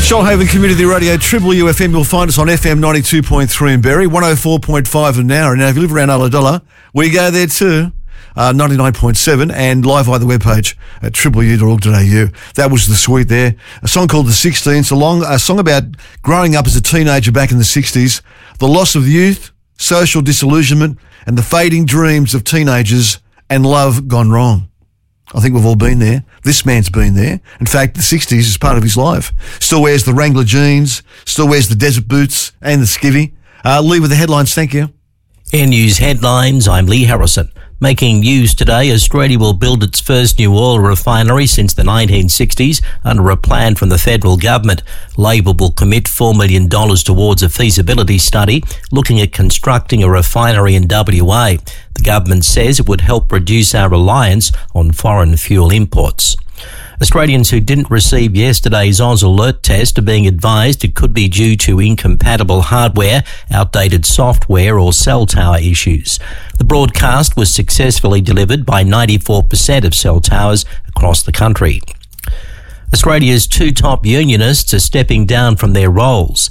Shoalhaven Community Radio, Triple UFM. You'll find us on FM 92.3 in Berry, 104.5 in Nowra. Now, if you live around Ulladulla, we go there too. 99.7 and live via the webpage at tripleu.org.au. That was the suite there. A song called The 16s, a song about growing up as a teenager back in the 60s, the loss of youth, social disillusionment, and the fading dreams of teenagers and love gone wrong. I think we've all been there. This man's been there. In fact, the 60s is part of his life. Still wears the Wrangler jeans, still wears the desert boots and the skivvy. Lee with the headlines, thank you. Air News headlines, I'm Lee Harrison. Making news today, Australia will build its first new oil refinery since the 1960s under a plan from the federal government. Labor will commit $4 million towards a feasibility study looking at constructing a refinery in WA. The government says it would help reduce our reliance on foreign fuel imports. Australians who didn't receive yesterday's Oz Alert test are being advised it could be due to incompatible hardware, outdated software or cell tower issues. The broadcast was successfully delivered by 94% of cell towers across the country. Australia's two top unionists are stepping down from their roles.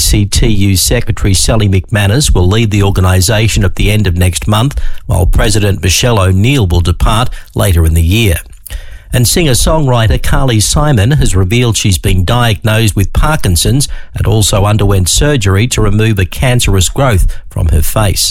ACTU Secretary Sally McManus will leave the organisation at the end of next month, while President Michelle O'Neill will depart later in the year. And singer-songwriter Carly Simon has revealed she's been diagnosed with Parkinson's and also underwent surgery to remove a cancerous growth from her face.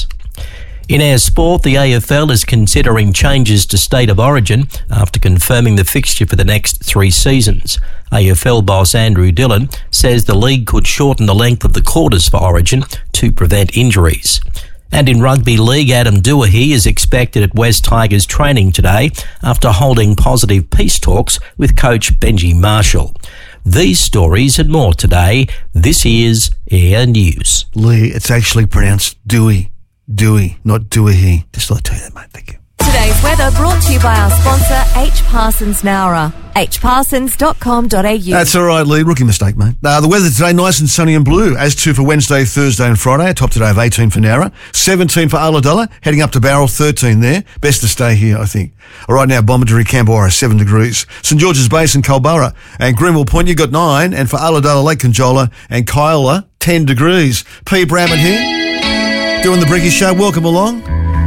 In our sport, the AFL is considering changes to state of origin after confirming the fixture for the next 3 seasons. AFL boss Andrew Dillon says the league could shorten the length of the quarters for origin to prevent injuries. And in rugby league, Adam Doohey is expected at West Tigers training today after holding positive peace talks with coach Benji Marshall. These stories and more today. This is Air News. Lee, it's actually pronounced Dewey. Dewey, not Doohey. Just thought I'd tell you that, mate. Thank you. Today's weather brought to you by our sponsor, H. Parsons Nowra. hparsons.com.au. That's all right, Lee. Rookie mistake, mate. The weather today, nice and sunny and blue, as to for Wednesday, Thursday and Friday. A top today of 18 for Nowra, 17 for Ulladulla, heading up to Barrel, 13 there. Best to stay here, I think. All right, now, Bomaderry, Camborra, 7 degrees. St George's Basin, Culburra and Greenville Point, you got 9. And for Ulladulla, Lake Conjola and Kiola, 10 degrees. P. Bramman here, doing the Bricky Show. Welcome along.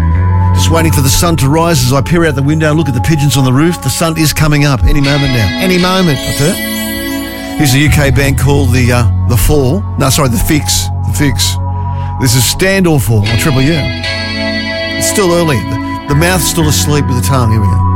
Just waiting for the sun to rise as I peer out the window and look at the pigeons on the roof. The sun is coming up any moment now. Any moment, I tell you. Here's a UK band called The Fall. No, sorry, The Fix. The Fix. This is Stand or Fall on Triple U. It's still early. The mouth's still asleep with the tongue. Here we go.